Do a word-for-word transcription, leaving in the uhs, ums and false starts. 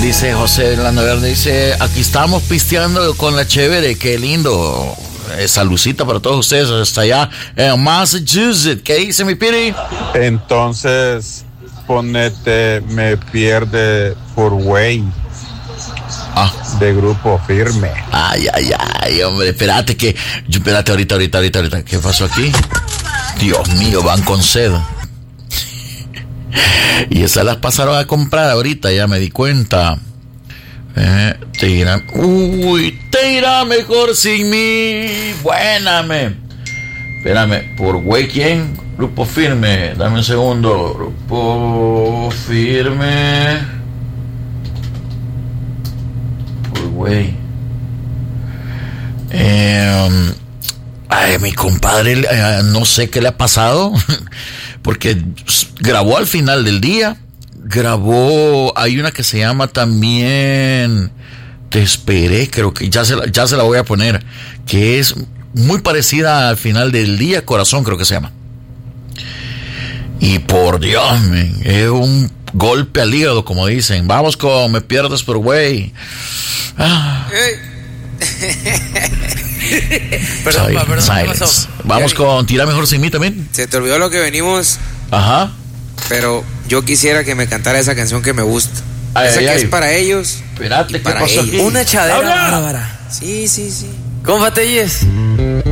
Dice José Landa Verde, dice, aquí estamos pisteando con la chévere, qué lindo. Esa lucita para todos ustedes hasta allá en Massachusetts. ¿Qué dice mi Piri? Entonces, ponete Me Pierde por Way. Ah. De Grupo Firme. Ay, ay, ay, hombre, espérate que... Espérate, ahorita, ahorita, ahorita, ahorita. ¿Qué pasó aquí? Dios mío, van con sed. Y esas las pasaron a comprar ahorita, ya me di cuenta. Eh, te irá... Uy, te irá mejor sin mí. Buéname. Espérame, ¿por güey quién? Grupo Firme. Dame un segundo. Grupo Firme. Por güey. Eh, ay, mi compadre, eh, no sé qué le ha pasado. Porque grabó al final del día. Grabó, hay una que se llama también Te Esperé, creo que ya se la, ya se la voy a poner, que es muy parecida al final del día, Corazón creo que se llama. Y por Dios, man, es un golpe al hígado, como dicen. Vamos con Me Pierdes por Güey. Ah. Perdón, Sil- pa, perdón, ¿qué silence. pasó? Vamos con Tira Mejor Sin Mí también. Se te olvidó lo que venimos. Ajá. Pero yo quisiera que me cantara esa canción que me gusta. Ay, esa ay, que ay. es para ellos. Espérate, ¿qué para pasó ellos. aquí? Una chadera ¡Habla! bárbara. Sí, sí, sí. ¿Cómo batelles?